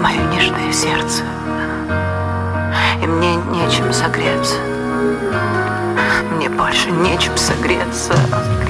мое нежное сердце, и мне нечем согреться, мне больше нечем согреться.